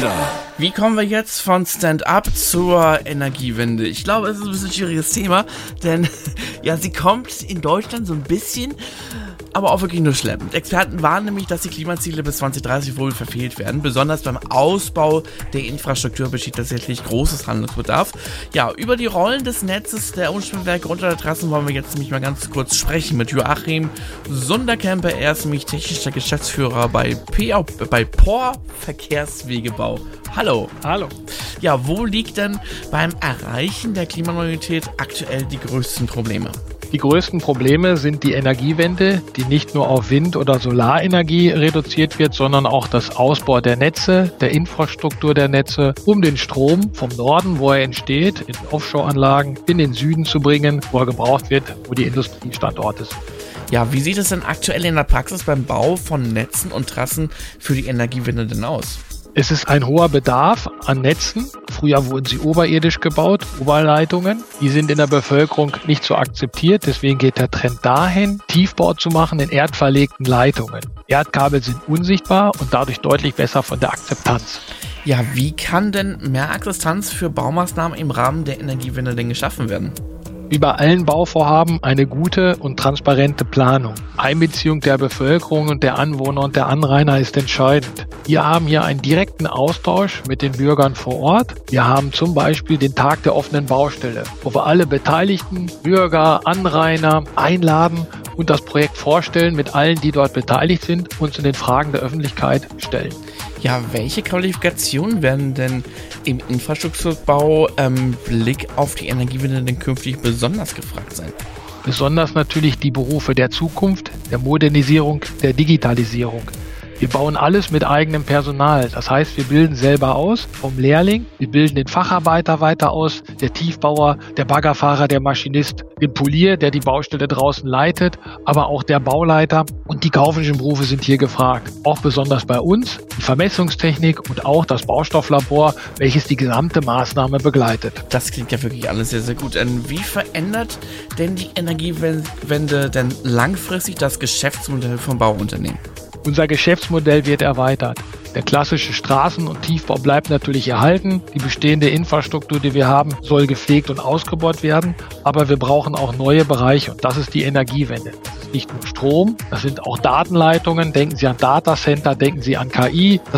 Energiewende. Wie kommen wir jetzt von Stand-up zur Energiewende? Ich glaube, es ist ein bisschen ein schwieriges Thema, denn ja, sie kommt in Deutschland so ein bisschen, aber auch wirklich nur schleppend. Experten warnen nämlich, dass die Klimaziele bis 2030 wohl verfehlt werden. Besonders beim Ausbau der Infrastruktur besteht tatsächlich großes Handlungsbedarf. Ja, über die Rollen des Netzes der Umspannwerke unter der Trassen wollen wir jetzt nämlich mal ganz kurz sprechen mit Joachim Sunderkemper. Er ist nämlich technischer Geschäftsführer bei POR Verkehrswegebau. Hallo. Hallo. Ja, wo liegt denn beim Erreichen der Klimaneutralität aktuell die größten Probleme? Die größten Probleme sind die Energiewende, die nicht nur auf Wind- oder Solarenergie reduziert wird, sondern auch das Ausbau der Netze, der Infrastruktur der Netze, um den Strom vom Norden, wo er entsteht, in Offshore-Anlagen, in den Süden zu bringen, wo er gebraucht wird, wo die Industriestandorte sind. Ja, wie sieht es denn aktuell in der Praxis beim Bau von Netzen und Trassen für die Energiewende denn aus? Es ist ein hoher Bedarf an Netzen. Früher wurden sie oberirdisch gebaut, Oberleitungen. Die sind in der Bevölkerung nicht so akzeptiert. Deswegen geht der Trend dahin, Tiefbau zu machen in erdverlegten Leitungen. Erdkabel sind unsichtbar und dadurch deutlich besser von der Akzeptanz. Ja, wie kann denn mehr Akzeptanz für Baumaßnahmen im Rahmen der Energiewende denn geschaffen werden? Wie bei allen Bauvorhaben eine gute und transparente Planung. Einbeziehung der Bevölkerung und der Anwohner und der Anrainer ist entscheidend. Wir haben hier einen direkten Austausch mit den Bürgern vor Ort. Wir haben zum Beispiel den Tag der offenen Baustelle, wo wir alle Beteiligten, Bürger, Anrainer einladen und das Projekt vorstellen mit allen, die dort beteiligt sind, uns in den Fragen der Öffentlichkeit stellen. Ja, welche Qualifikationen werden denn im Infrastrukturbau Blick auf die Energiewende denn künftig besonders gefragt sein? Besonders natürlich die Berufe der Zukunft, der Modernisierung, der Digitalisierung. Wir bauen alles mit eigenem Personal. Das heißt, wir bilden selber aus vom Lehrling, wir bilden den Facharbeiter weiter aus, der Tiefbauer, der Baggerfahrer, der Maschinist, den Polier, der die Baustelle draußen leitet, aber auch der Bauleiter. Und die kaufmännischen Berufe sind hier gefragt. Auch besonders bei uns die Vermessungstechnik und auch das Baustofflabor, welches die gesamte Maßnahme begleitet. Das klingt ja wirklich alles sehr, sehr gut. Wie verändert denn die Energiewende denn langfristig das Geschäftsmodell von Bauunternehmen? Unser Geschäftsmodell wird erweitert. Der klassische Straßen- und Tiefbau bleibt natürlich erhalten. Die bestehende Infrastruktur, die wir haben, soll gepflegt und ausgebaut werden. Aber wir brauchen auch neue Bereiche und das ist die Energiewende. Das ist nicht nur Strom, das sind auch Datenleitungen. Denken Sie an Datacenter, denken Sie an KI.